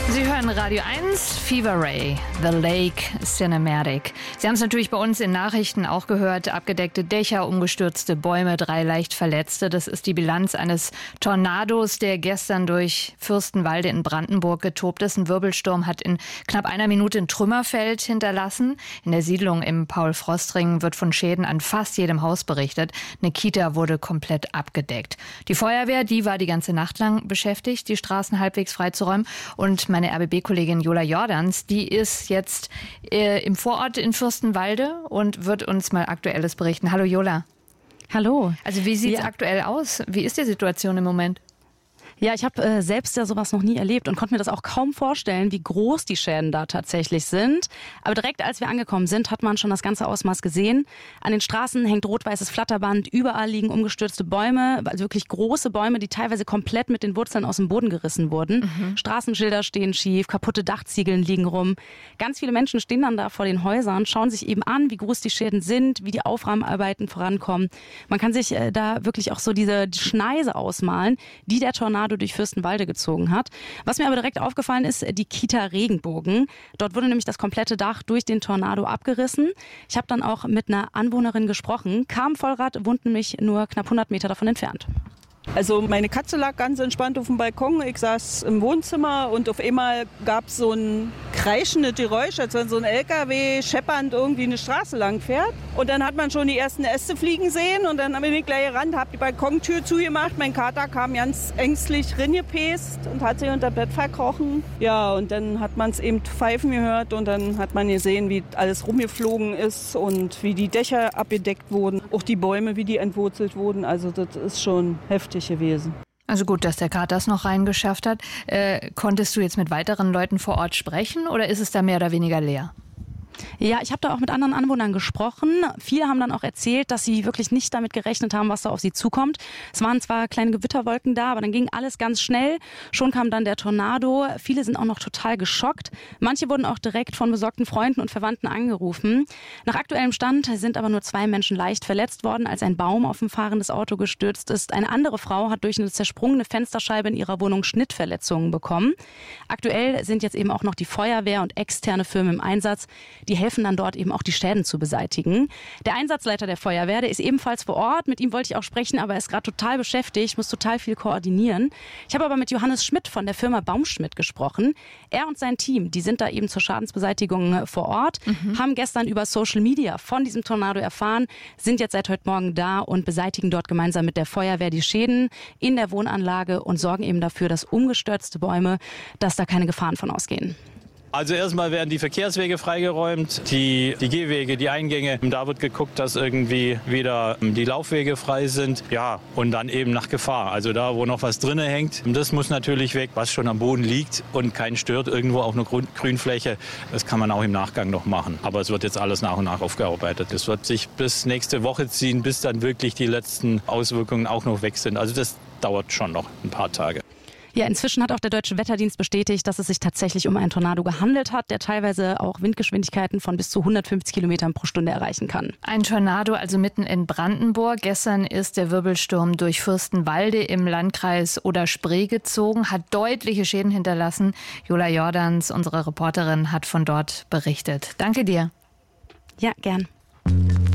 Sie hören Radio 1, Fever Ray, The Lake Cinematic. Sie haben es natürlich bei uns in Nachrichten auch gehört. Abgedeckte Dächer, umgestürzte Bäume, 3 leicht Verletzte. Das ist die Bilanz eines Tornados, der gestern durch Fürstenwalde in Brandenburg getobt ist. Ein Wirbelsturm hat in knapp einer Minute ein Trümmerfeld hinterlassen. In der Siedlung im Paul-Frost-Ring wird von Schäden an fast jedem Haus berichtet. Eine Kita wurde komplett abgedeckt. Die Feuerwehr, die war die ganze Nacht lang beschäftigt, die Straßen halbwegs freizuräumen. Und meine RBB-Kollegin Jola Jordans, die ist jetzt im Vorort in Fürstenwalde und wird uns mal Aktuelles berichten. Hallo Jola. Hallo. Also wie sieht es aktuell aus? Wie ist die Situation im Moment? Ja, ich habe selbst ja sowas noch nie erlebt und konnte mir das auch kaum vorstellen, wie groß die Schäden da tatsächlich sind. Aber direkt als wir angekommen sind, hat man schon das ganze Ausmaß gesehen. An den Straßen hängt rot-weißes Flatterband, überall liegen umgestürzte Bäume, also wirklich große Bäume, die teilweise komplett mit den Wurzeln aus dem Boden gerissen wurden. Straßenschilder stehen schief, kaputte Dachziegeln liegen rum. Ganz viele Menschen stehen dann da vor den Häusern, schauen sich eben an, wie groß die Schäden sind, wie die Aufräumarbeiten vorankommen. Man kann sich da wirklich auch so diese Schneise ausmalen, die der Tornado durch Fürstenwalde gezogen hat. Was mir aber direkt aufgefallen ist, die Kita Regenbogen. Dort wurde nämlich das komplette Dach durch den Tornado abgerissen. Ich habe dann auch mit einer Anwohnerin gesprochen. Kam-Vollrad wohnt nämlich nur knapp 100 Meter davon entfernt. Also meine Katze lag ganz entspannt auf dem Balkon, ich saß im Wohnzimmer und auf einmal gab es so ein kreischendes Geräusch, als wenn so ein LKW scheppernd irgendwie eine Straße lang fährt. Und dann hat man schon die ersten Äste fliegen sehen und dann bin ich gleich gerannt, habe die Balkontür zugemacht. Mein Kater kam ganz ängstlich ringepest und hat sich unter Bett verkrochen. Ja, und dann hat man es eben pfeifen gehört und dann hat man gesehen, wie alles rumgeflogen ist und wie die Dächer abgedeckt wurden. Auch die Bäume, wie die entwurzelt wurden. Also das ist schon heftig gewesen. Also gut, dass der Kater das noch reingeschafft hat. Konntest du jetzt mit weiteren Leuten vor Ort sprechen oder ist es da mehr oder weniger leer? Ja, ich habe da auch mit anderen Anwohnern gesprochen. Viele haben dann auch erzählt, dass sie wirklich nicht damit gerechnet haben, was da auf sie zukommt. Es waren zwar kleine Gewitterwolken da, aber dann ging alles ganz schnell. Schon kam dann der Tornado. Viele sind auch noch total geschockt. Manche wurden auch direkt von besorgten Freunden und Verwandten angerufen. Nach aktuellem Stand sind aber nur 2 Menschen leicht verletzt worden, als ein Baum auf ein fahrendes Auto gestürzt ist. Eine andere Frau hat durch eine zersprungene Fensterscheibe in ihrer Wohnung Schnittverletzungen bekommen. Aktuell sind jetzt eben auch noch die Feuerwehr und externe Firmen im Einsatz. Die helfen dann dort eben auch die Schäden zu beseitigen. Der Einsatzleiter der Feuerwehr, der ist ebenfalls vor Ort. Mit ihm wollte ich auch sprechen, aber er ist gerade total beschäftigt, muss total viel koordinieren. Ich habe aber mit Johannes Schmidt von der Firma Baumschmidt gesprochen. Er und sein Team, die sind da eben zur Schadensbeseitigung vor Ort, haben gestern über Social Media von diesem Tornado erfahren, sind jetzt seit heute Morgen da und beseitigen dort gemeinsam mit der Feuerwehr die Schäden in der Wohnanlage und sorgen eben dafür, dass umgestürzte Bäume, dass da keine Gefahren von ausgehen. Also erstmal werden die Verkehrswege freigeräumt, die Gehwege, die Eingänge. Da wird geguckt, dass irgendwie wieder die Laufwege frei sind. Ja, und dann eben nach Gefahr. Also da, wo noch was drinne hängt, das muss natürlich weg. Was schon am Boden liegt und keinen stört, irgendwo auf einer Grünfläche, das kann man auch im Nachgang noch machen. Aber es wird jetzt alles nach und nach aufgearbeitet. Das wird sich bis nächste Woche ziehen, bis dann wirklich die letzten Auswirkungen auch noch weg sind. Also das dauert schon noch ein paar Tage. Ja, inzwischen hat auch der Deutsche Wetterdienst bestätigt, dass es sich tatsächlich um einen Tornado gehandelt hat, der teilweise auch Windgeschwindigkeiten von bis zu 150 Kilometern pro Stunde erreichen kann. Ein Tornado also mitten in Brandenburg. Gestern ist der Wirbelsturm durch Fürstenwalde im Landkreis Oder-Spree gezogen, hat deutliche Schäden hinterlassen. Jola Jordans, unsere Reporterin, hat von dort berichtet. Danke dir. Ja, gern.